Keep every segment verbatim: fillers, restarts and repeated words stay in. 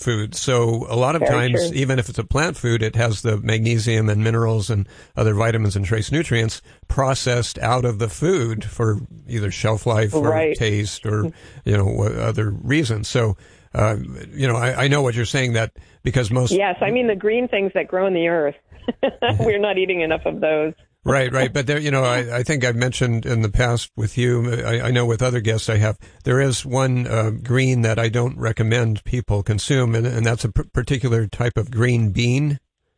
food. So a lot of Very times, true. even if it's a plant food, it has the magnesium and minerals and other vitamins and trace nutrients processed out of the food for either shelf life or Right. taste or, you know, other reasons. So, uh, you know, I, I know what you're saying, that because most... Yes, I mean the green things that grow in the earth. We're not eating enough of those. Right, right. But there, you know, I, I think I've mentioned in the past with you, I, I know with other guests I have, there is one uh, green that I don't recommend people consume, and, and that's a p- particular type of green bean.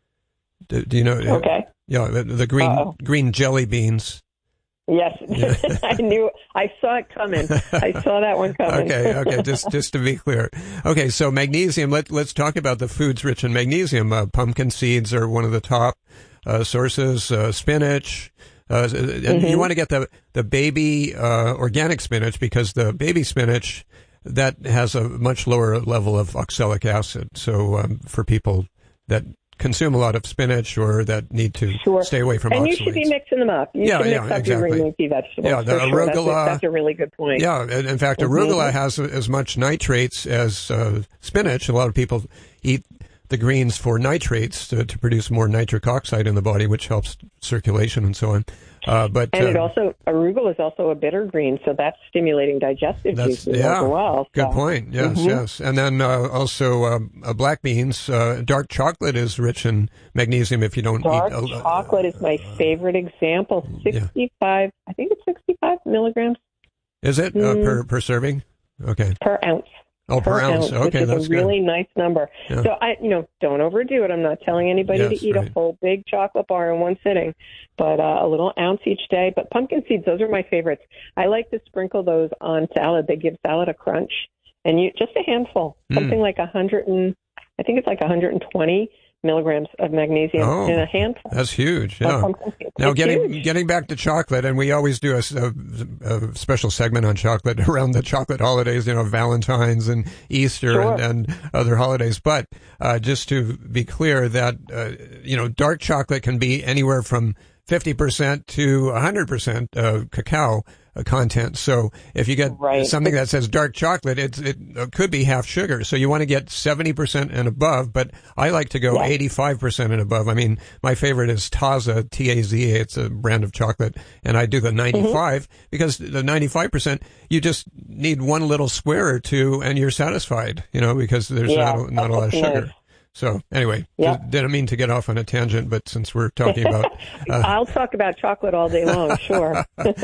Do, do you know? Okay. Yeah, the, the green Uh-oh. green jelly beans. Yes, Yeah. I knew. I saw it coming. I saw that one coming. Okay, okay. Just just to be clear. Okay, so magnesium. Let let's talk about the foods rich in magnesium. Uh, pumpkin seeds are one of the top uh, sources. Uh, spinach. Uh, and Mm-hmm. you want to get the the baby uh, organic spinach, because the baby spinach, that has a much lower level of oxalic acid. So um, for people that consume a lot of spinach or that need to Sure. stay away from and oxalates. you should be mixing them up. You Yeah, should mix yeah, up exactly. your green leafy vegetables. Yeah, the for sure. That's a, arugula- that's a really good point. Yeah, in in fact, Mhm. arugula has as much nitrates as uh, spinach. A lot of people eat the greens for nitrates to, to produce more nitric oxide in the body, which helps circulation and so on. Uh, but And it uh, also, arugula is also a bitter green, so that's stimulating digestive That's, juices yeah, as well. good So- point. Yes, Mhm. yes. And then uh, also um, uh, black beans. Uh, dark chocolate is rich in magnesium if you don't Dark eat. Uh, chocolate is my favorite example. yeah. sixty-five, I think it's sixty-five milligrams Is it uh, Mm. per per serving? Okay. per ounce. Oh, per, ounce. which Okay, is that's a really good. nice number. Yeah. So I, you know, don't overdo it. I'm not telling anybody Yes, to eat right. a whole big chocolate bar in one sitting, but uh, a little ounce each day. But pumpkin seeds, those are my favorites. I like to sprinkle those on salad. They give salad a crunch, and you just a handful, Mm. something like a hundred and I think it's like one hundred twenty milligrams of magnesium Oh, in a handful. That's huge. of Yeah. pumpkin seeds. Now, It's getting huge. getting back to chocolate, and we always do a, a, a special segment on chocolate around the chocolate holidays, you know, Valentine's and Easter Sure. and, and other holidays. But uh, just to be clear that, uh, you know, dark chocolate can be anywhere from fifty percent to one hundred percent uh, cacao uh, content. So if you get Right. something that says dark chocolate, it's, it uh, could be half sugar. So you want to get seventy percent and above, but I like to go Yeah. eighty-five percent and above. I mean, my favorite is Taza, T A Z A. It's a brand of chocolate, and I do the ninety-five Mm-hmm. because the ninety-five percent, you just need one little square or two and you're satisfied, you know, because there's Yeah, not, not a lot of that's sugar. nice. So anyway, Yeah. d- didn't mean to get off on a tangent, but since we're talking about, uh, I'll talk about chocolate all day long, sure.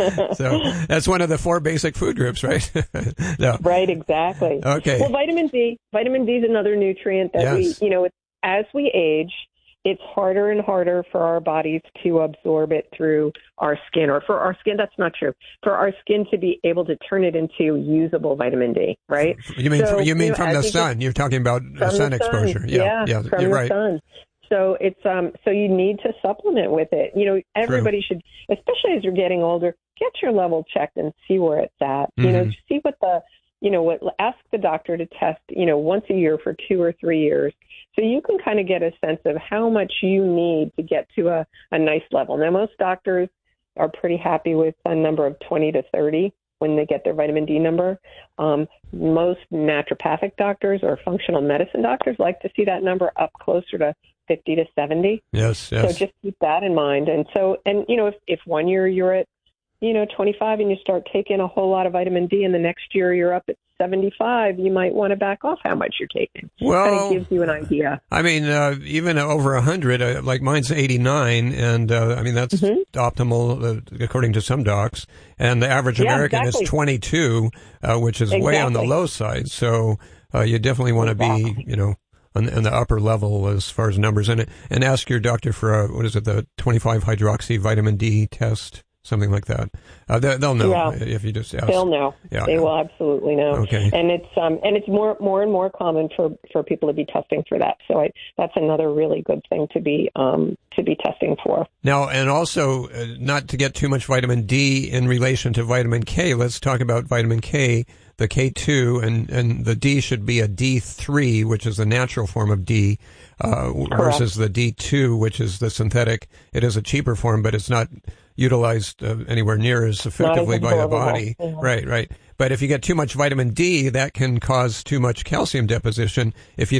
so that's one of the four basic food groups, right? No. Right, exactly. Okay. Well, vitamin D, vitamin D is another nutrient that Yes. we, you know, as we age, it's harder and harder for our bodies to absorb it through our skin, or for our skin, that's not true, for our skin to be able to turn it into usable vitamin D, right? You mean So, you mean you know, from as the you get- sun? You're talking about uh, From sun the exposure. Yeah, yeah, from you're the right. sun. So it's um so you need to supplement with it. You know, everybody should, especially as you're getting older, get your level checked and see where it's at. You know, Mhm. see what the you know what ask the doctor to test, you know, once a year for two or three years. So you can kind of get a sense of how much you need to get to a, a nice level. Now, most doctors are pretty happy with a number of twenty to thirty when they get their vitamin D number. Um, most naturopathic doctors or functional medicine doctors like to see that number up closer to fifty to seventy. Yes, yes. So just keep that in mind. And so, and you know, if, if one year you're at, you know, twenty-five and you start taking a whole lot of vitamin D, and the next year you're up at seventy-five, you might want to back off how much you're taking. Well, kind of gives you an idea. I mean, uh, even over one hundred, uh, like mine's eighty-nine, and uh, I mean, that's Mhm. optimal uh, according to some docs. And the average Yeah, American exactly. is twenty-two, uh, which is way on the Exactly. low side. So uh, you definitely want to Exactly. be, you know, on, on the upper level as far as numbers. And, and ask your doctor for, a, what is it, the twenty-five hydroxy vitamin D test, something like that. Uh, they, they'll know Yeah. if you just ask. They'll know. Yeah, they yeah. will absolutely know. Okay. And it's um and it's more more and more common for, for people to be testing for that. So I, that's another really good thing to be um to be testing for. Now, and also, uh, not to get too much vitamin D in relation to vitamin K, let's talk about vitamin K, the K two, and, and the D should be a D three, which is the natural form of D, uh, versus the D two, which is the synthetic. It is a cheaper form, but it's not utilized uh, anywhere near as effectively as by the absorbable. body. Yeah. Right, right. But if you get too much vitamin D, that can cause too much calcium deposition if you